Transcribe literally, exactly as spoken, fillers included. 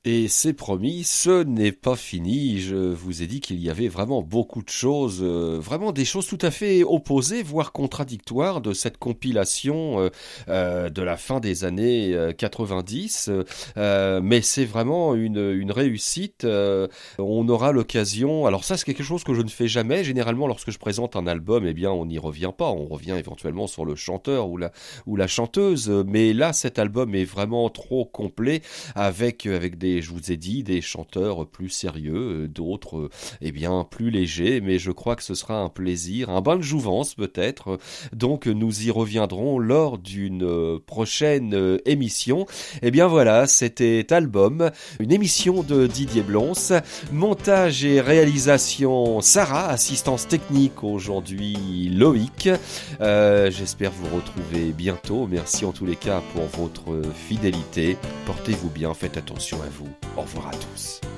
Et c'est promis, ce n'est pas fini. Je vous ai dit qu'il y avait vraiment beaucoup de choses, euh, vraiment des choses tout à fait opposées, voire contradictoires de cette compilation euh, euh, de la fin des années euh, quatre-vingt-dix. Euh, mais c'est vraiment une, une réussite. Euh, on aura l'occasion. Alors ça, c'est quelque chose que je ne fais jamais. Généralement, lorsque je présente un album, eh bien, on n'y revient pas. On revient éventuellement sur le chanteur ou la ou la chanteuse. Mais là, cet album est vraiment trop complet avec avec des, je vous ai dit, des chanteurs plus sérieux, euh, d'autres, euh, eh bien, plus légers, mais je crois que ce sera un plaisir, un bain de jouvence peut-être, donc nous y reviendrons lors d'une euh, prochaine euh, émission. Eh bien voilà, c'était Album, une émission de Didier Blons, montage et réalisation Sarah, assistance technique aujourd'hui Loïc. Euh, j'espère vous retrouver bientôt, merci en tous les cas pour votre fidélité, portez-vous bien, faites attention à vous. Au revoir à tous.